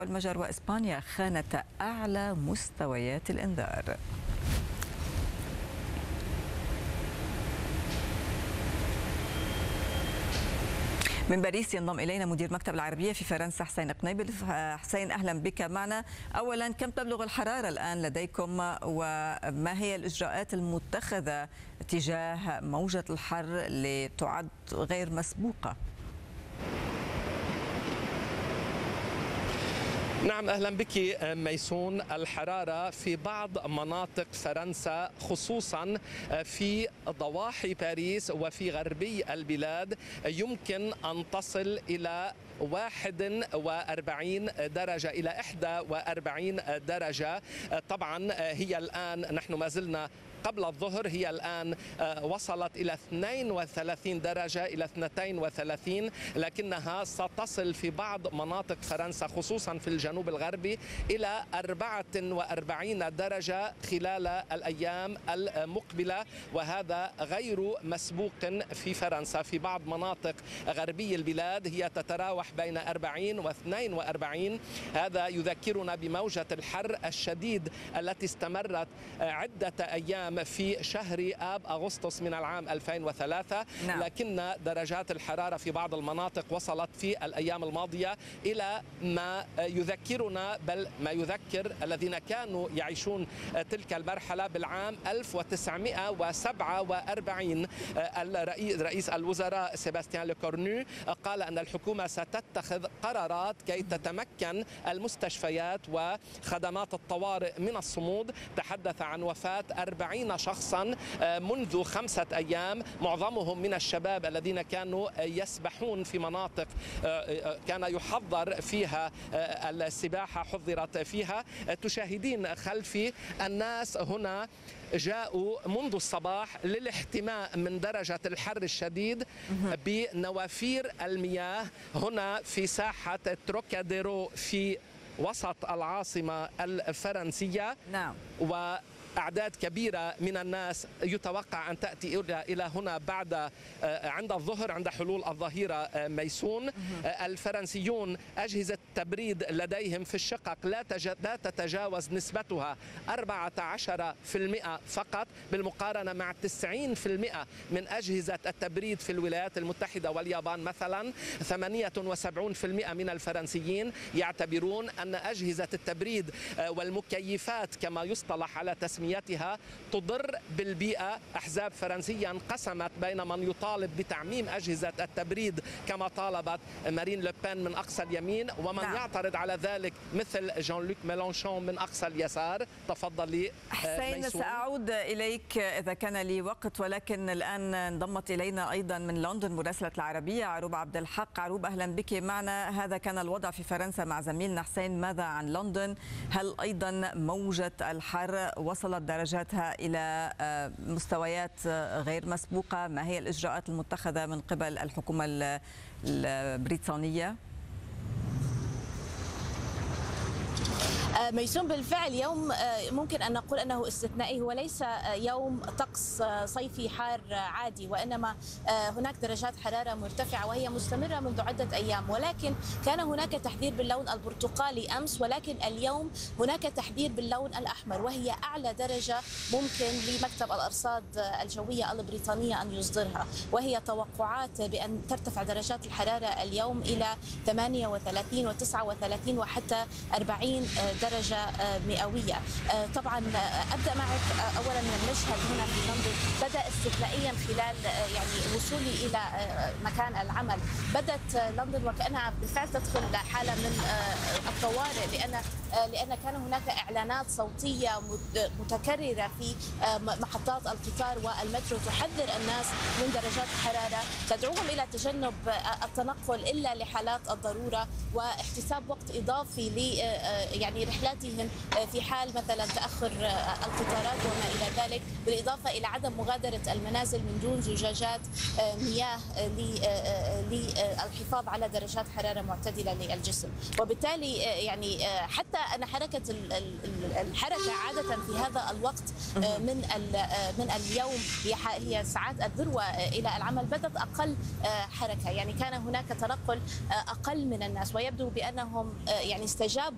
المجر وإسبانيا خانتا أعلى مستويات الإنذار. من باريس ينضم إلينا مدير مكتب العربية في فرنسا حسين قنيبل. حسين، أهلا بك معنا. أولا، كم تبلغ الحرارة الآن لديكم وما هي الإجراءات المتخذة تجاه موجة الحر اللي تعد غير مسبوقة؟ نعم، أهلا بك ميسون. الحرارة في بعض مناطق فرنسا خصوصا في ضواحي باريس وفي غربي البلاد يمكن أن تصل إلى 41 درجة إلى 41 درجة. طبعا هي الآن نحن ما زلنا قبل الظهر، هي الآن وصلت إلى 32 درجة إلى 32، لكنها ستصل في بعض مناطق فرنسا خصوصا في الجنوب الغربي إلى 44 درجة خلال الأيام المقبلة، وهذا غير مسبوق في فرنسا. في بعض مناطق غربي البلاد هي تتراوح بين 40 و 42. هذا يذكرنا بموجة الحر الشديد التي استمرت عدة أيام في شهر آب أغسطس من العام 2003. لكن درجات الحرارة في بعض المناطق وصلت في الأيام الماضية إلى ما يذكرنا، بل ما يذكر الذين كانوا يعيشون تلك المرحلة بالعام 1947. رئيس الوزراء سيباستيان لوكورنو قال أن الحكومة ستتخذ قرارات كي تتمكن المستشفيات وخدمات الطوارئ من الصمود. تحدث عن وفاة 40 شخصا منذ 5 أيام، معظمهم من الشباب الذين كانوا يسبحون في مناطق كان يحظر فيها السباحة، حظرت فيها. تشاهدين خلفي الناس هنا جاءوا منذ الصباح للاحتماء من درجة الحر الشديد بنوافير المياه هنا في ساحة تروكاديرو في وسط العاصمة الفرنسية. نعم. أعداد كبيرة من الناس يتوقع أن تأتي إلى هنا بعد عند الظهر، عند حلول الظهيرة ميسون. الفرنسيون أجهزة التبريد لديهم في الشقق لا تتجاوز نسبتها 14% فقط، بالمقارنة مع 90% من أجهزة التبريد في الولايات المتحدة واليابان مثلا. 78% من الفرنسيين يعتبرون أن أجهزة التبريد والمكيفات كما يصطلح على تسميتها تضر بالبيئة. أحزاب فرنسية انقسمت بين من يطالب بتعميم أجهزة التبريد كما طالبت مارين لوبين من أقصى اليمين، ومن يعترض على ذلك مثل جان لوك ميلانشون من أقصى اليسار. تفضلي حسين، سأعود إليك إذا كان لي وقت، ولكن الآن انضمت إلينا أيضا من لندن مراسلة العربية عروب عبد الحق. عروب، أهلا بك معنا. هذا كان الوضع في فرنسا مع زميلنا حسين. ماذا عن لندن؟ هل أيضا موجة الحر وصلت درجاتها إلى مستويات غير مسبوقة؟ ما هي الإجراءات المتخذة من قبل الحكومة البريطانية؟ ميسون، بالفعل يوم ممكن أن نقول أنه استثنائي، هو ليس يوم طقس صيفي حار عادي، وإنما هناك درجات حرارة مرتفعة وهي مستمرة منذ عدة أيام. ولكن كان هناك تحذير باللون البرتقالي أمس، ولكن اليوم هناك تحذير باللون الأحمر، وهي أعلى درجة ممكن لمكتب الأرصاد الجوية البريطانية أن يصدرها، وهي توقعات بأن ترتفع درجات الحرارة اليوم إلى 38 و39 وحتى 40 درجة مئوية. طبعا أبدأ معك أولا من المشهد هنا في لندن. بدأ استثنائيا خلال وصولي إلى مكان العمل. بدت لندن وكأنها بالفعل تدخل حالة من الطوارئ، لأن كان هناك إعلانات صوتية متكررة في محطات القطار والمترو تحذر الناس من درجات الحرارة، تدعوهم إلى تجنب التنقل إلا لحالات الضرورة، واحتساب وقت إضافي رحلاتهم في حال مثلا تأخر القطارات وما إلى ذلك، بالإضافة إلى عدم مغادرة المنازل من دون زجاجات مياه للحفاظ على درجات حرارة معتدلة للجسم. وبالتالي حتى أن الحركة عادة في هذا الوقت من اليوم هي ساعات الذروة إلى العمل بدت أقل حركة، كان هناك تنقل أقل من الناس، ويبدو بأنهم استجابوا